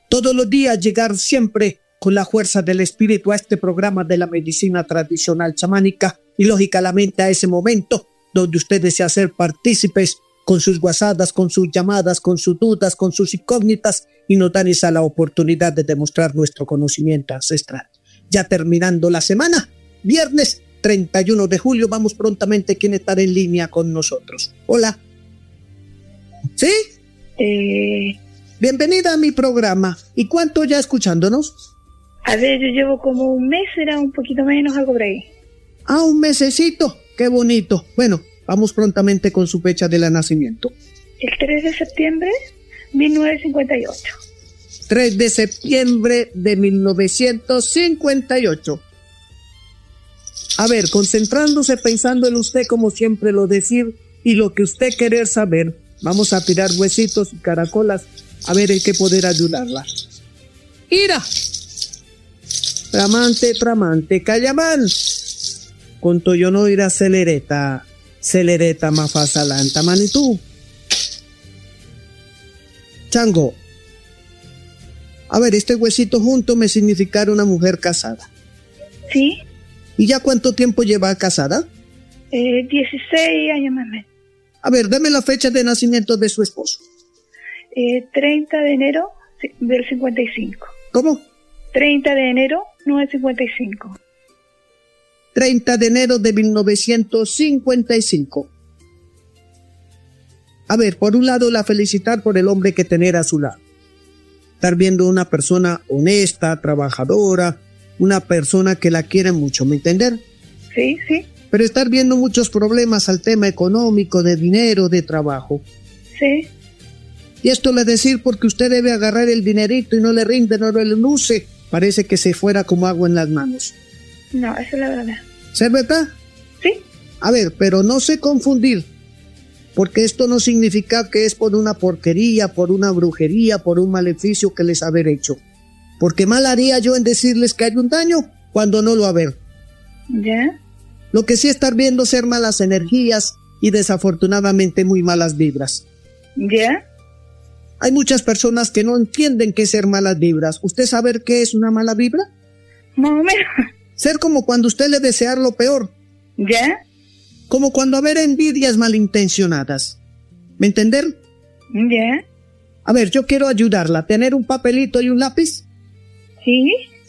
Todos los días llegar siempre con la fuerza del espíritu a este programa de la medicina tradicional chamánica y lógicamente a ese momento donde usted desea ser partícipes con sus guasadas, con sus llamadas, con sus dudas, con sus incógnitas y nos dan esa la oportunidad de demostrar nuestro conocimiento ancestral. Ya terminando la semana, viernes 31 de julio, vamos prontamente quien estará en línea con nosotros. Hola. ¿Sí? Bienvenida a mi programa. ¿Y cuánto ya escuchándonos? A ver, yo llevo como un mes, era un poquito menos, algo por ahí. Ah, un mesecito. Qué bonito. Bueno, vamos prontamente con su fecha de nacimiento. El 3 de septiembre, 1958. 3 de septiembre de 1958. A ver, concentrándose, pensando en usted como siempre lo decir y lo que usted querer saber, vamos a tirar huesitos y caracolas a ver en qué poder ayudarla. ¡Ira! Tramante, Cayamán. Con yo no irá celereta mafasalanta, manitú. Chango. A ver, este huesito junto me significará una mujer casada. ¿Sí? ¿Y ya cuánto tiempo lleva casada? 16 años más o menos. A ver, dame la fecha de nacimiento de su esposo. 30 de enero del 55. ¿Cómo? 30 de enero 1955. 30 de enero de 1955. A ver, por un lado la felicitar por el hombre que tener a su lado. Estar viendo una persona honesta, trabajadora, una persona que la quiere mucho, ¿me entender? Sí, sí. Pero estar viendo muchos problemas al tema económico, de dinero, de trabajo. Sí. Y esto le decir porque usted debe agarrar el dinerito y no le rinde, no le luce. Parece que se fuera como agua en las manos. No, eso es la verdad. ¿Es verdad? Sí. A ver, pero no se confundir. Porque esto no significa que es por una porquería, por una brujería, por un maleficio que les haber hecho. Porque mal haría yo en decirles que hay un daño cuando no lo haber. ¿Ya? Lo que sí estar viendo ser malas energías y desafortunadamente muy malas vibras. ¿Ya? Hay muchas personas que no entienden qué es ser malas vibras. ¿Usted sabe qué es una mala vibra? Más o menos. Ser como cuando usted le desear lo peor. ¿Ya? Como cuando haber envidias malintencionadas. ¿Me entender? ¿Ya? A ver, yo quiero ayudarla. ¿Tener un papelito y un lápiz? Sí.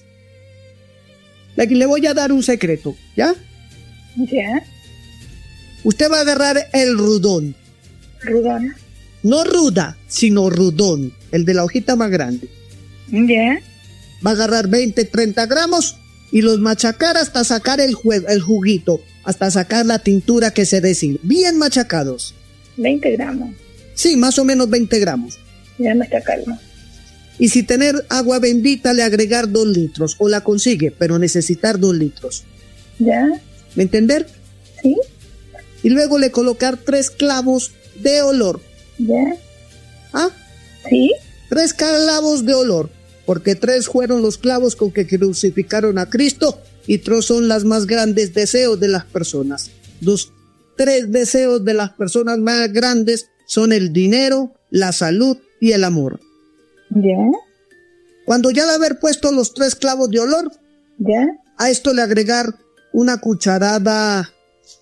Le voy a dar un secreto, ¿ya? ¿Ya? Usted va a agarrar el rudón. ¿Rudón? No ruda, sino rudón. El de la hojita más grande. ¿Ya? Va a agarrar 20, 30 gramos y los machacar hasta sacar el juguito. Hasta sacar la tintura que se decir. Bien machacados. 20 gramos. Sí, más o menos 20 gramos. Ya me está calma. Y si tener agua bendita, le agregar 2 litros. O la consigue, pero necesitar 2 litros. ¿Ya? ¿Me entender? Sí. Y luego le colocar 3 clavos de olor. ¿Ya? ¿Ah? Sí. 3 clavos de olor. Porque 3 fueron los clavos con que crucificaron a Cristo. Y 3 son los más grandes deseos de las personas. Los 3 deseos de las personas más grandes son el dinero, la salud y el amor. ¿Ya? Cuando ya de haber puesto los 3 clavos de olor, ¿ya? A esto le agregar una cucharada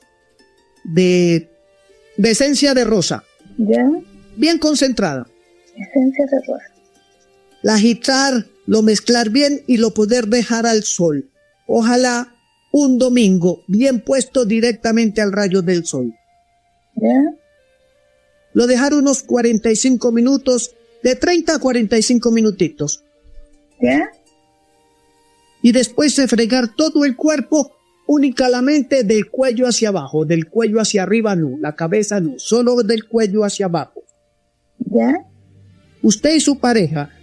de esencia de rosa. ¿Ya? Bien concentrada. Esencia de rosa. La agitar, lo mezclar bien y lo poder dejar al sol. Ojalá un domingo bien puesto directamente al rayo del sol. ¿Ya? Lo dejar unos 45 minutos, de 30 a 45 minutitos. ¿Ya? Y después de fregar todo el cuerpo, únicamente del cuello hacia abajo, del cuello hacia arriba no, la cabeza no, solo del cuello hacia abajo. ¿Ya? Usted y su pareja